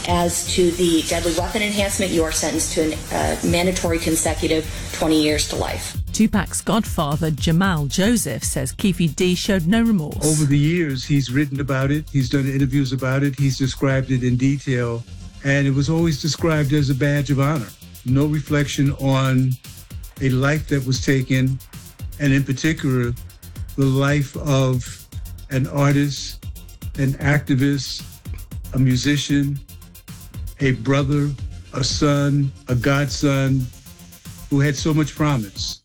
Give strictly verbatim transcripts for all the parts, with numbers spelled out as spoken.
As to the deadly weapon enhancement, you are sentenced to a uh, mandatory consecutive twenty years to life. Tupac's godfather, Jamal Joseph, says Keffe D showed no remorse. Over the years, he's written about it, he's done interviews about it, he's described it in detail, and it was always described as a badge of honor. No reflection on a life that was taken, and in particular, the life of an artist, an activist, a musician, a brother, a son, a godson, who had so much promise.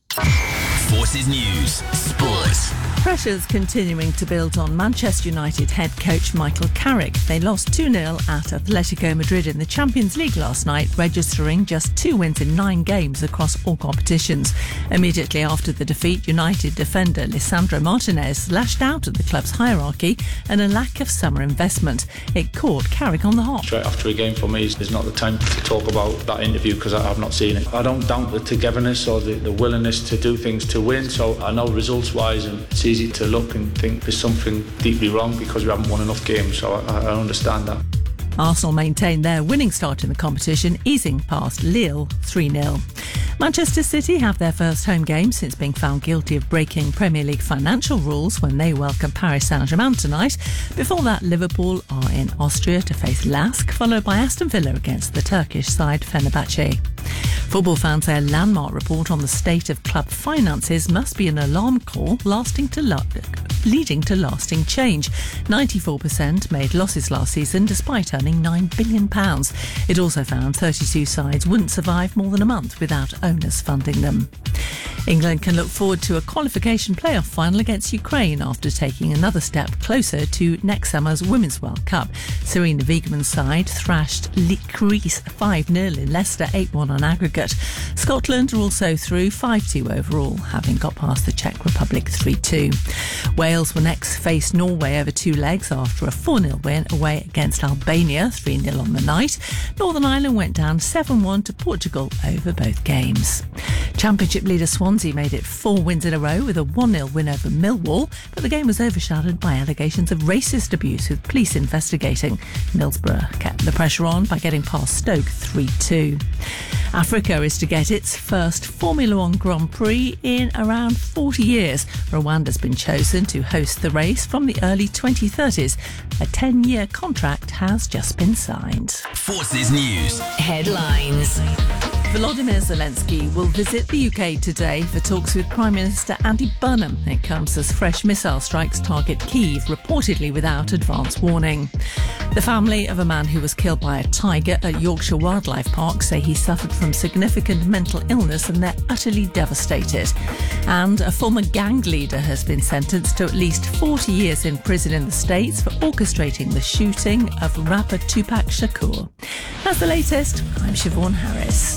Forces News Sports. Pressure's continuing to build on Manchester United head coach Michael Carrick. They lost two nil at Atletico Madrid in the Champions League last night, registering just two wins in nine games across all competitions. Immediately after the defeat, United defender Lisandro Martinez lashed out at the club's hierarchy and a lack of summer investment. It caught Carrick on the hop. Straight after a game for me is not the time to talk about that interview because I have not seen it. I don't doubt the togetherness or the, the willingness to do things to win, so I know results-wise and it's easy to look and think there's something deeply wrong because we haven't won enough games, so I, I understand that. Arsenal maintained their winning start in the competition, easing past Lille three nil. Manchester City have their first home game since being found guilty of breaking Premier League financial rules when they welcome Paris Saint-Germain tonight. Before that, Liverpool are in Austria to face Lask, followed by Aston Villa against the Turkish side Fenerbahce. Football fans say a landmark report on the state of club finances must be an alarm call lasting to lo- leading to lasting change. ninety-four percent made losses last season despite earning nine billion pounds. It also found thirty-two sides wouldn't survive more than a month without owners funding them. England can look forward to a qualification playoff final against Ukraine after taking another step closer to next summer's Women's World Cup. Serena Wiegmann's side thrashed Greece five nil in Leicester, eight one on aggregate. Scotland are also through five two overall, having got past the Czech Republic three two. Wales will next face Norway over two legs after a four nil win away against Albania, three nil on the night. Northern Ireland went down seven one to Portugal over both games. Championship leader Swansea made it four wins in a row with a one nil win over Millwall, but the game was overshadowed by allegations of racist abuse with police investigating. Middlesbrough kept the pressure on by getting past Stoke three two. Africa is to get its first Formula One Grand Prix in around forty years. Rwanda's been chosen to host the race from the early twenty thirties. A ten-year contract has just been signed. Forces News Headlines. Volodymyr Zelensky will visit the U K today for talks with Prime Minister Andy Burnham. It comes as fresh missile strikes target Kyiv, reportedly without advance warning. The family of a man who was killed by a tiger at Yorkshire Wildlife Park say he suffered from significant mental illness and they're utterly devastated. And a former gang leader has been sentenced to at least forty years in prison in the States for orchestrating the shooting of rapper Tupac Shakur. That's the latest. I'm Siobhan Harris.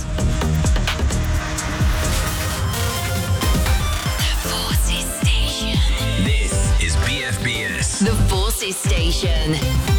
The Forces Station. This is B F B S. The Forces Station.